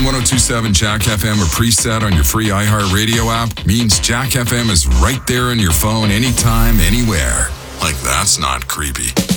1027 Jack FM or preset on your free iHeartRadio app means Jack FM is right there on your phone anytime, anywhere. Like, that's not creepy.